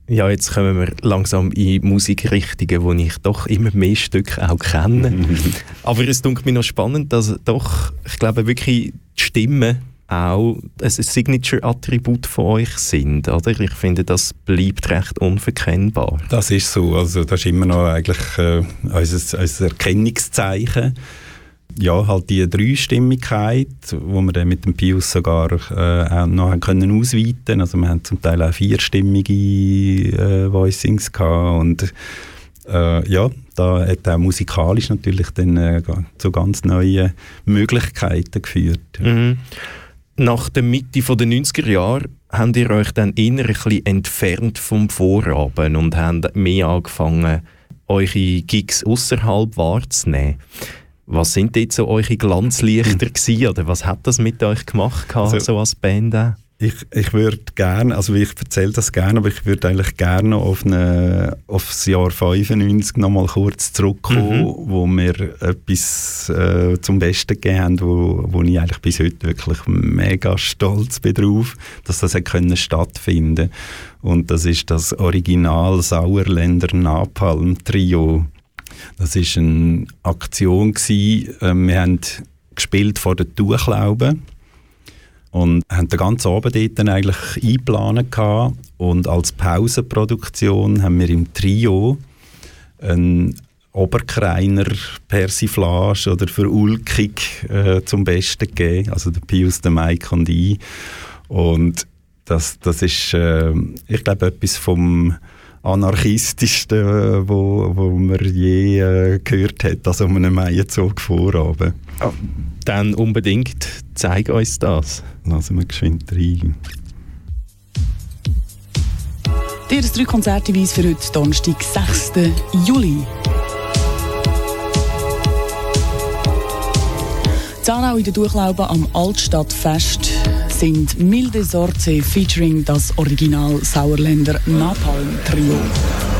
Ja, jetzt kommen wir langsam in Musikrichtungen, wo ich doch immer mehr Stücke auch kenne. Aber es klingt mir noch spannend, dass doch, ich glaube wirklich, die Stimmen auch ein Signature-Attribut von euch sind, oder? Ich finde, das bleibt recht unverkennbar. Das ist so, also das ist immer noch eigentlich unser Erkennungszeichen. Ja, halt die Dreistimmigkeit, wo wir dann mit dem Pius sogar auch noch können ausweiten. Also wir haben zum Teil auch vierstimmige Voicings gehabt und ja, da hat auch musikalisch natürlich dann zu ganz neuen Möglichkeiten geführt. Mhm. Nach der Mitte der 90er Jahre habt ihr euch dann eher ein bisschen entfernt vom Vorabend und habt mehr angefangen, eure Gigs ausserhalb wahrzunehmen. Was sind jetzt so eure Glanzlichter gewesen, oder was hat das mit euch gemacht, also, so als Band auch? Ich würde gerne, also ich erzähle das gerne, aber ich würde eigentlich gerne auf das Jahr 95 noch mal kurz zurückkommen, wo wir etwas zum Besten gegeben haben, wo ich eigentlich bis heute wirklich mega stolz bin drauf, dass das können stattfinden. Und das ist das Original Sauerländer Napalm Trio. Das war eine Aktion gewesen. Wir haben gespielt vor der Tuchlaube und haben den ganzen Abend dort dann eigentlich eingeplant gehabt. Und als Pausenproduktion haben wir im Trio eine Oberkreiner Persiflage oder Verulkig zum Besten gegeben. Also der Pius, der Mike und ich. Und das ist, ich glaube, etwas vom anarchistischsten, wo man je gehört hat, also um einen Meierzug vorhaben. Oh, dann unbedingt, zeig uns das. Lassen wir geschwind rein. Dir das 3 Konzerthinweis für heute, Donnerstag, 6. Juli. Zanau in der Durchlaube am Altstadtfest sind Milde Sorte featuring das Original Sauerländer Napalm Trio.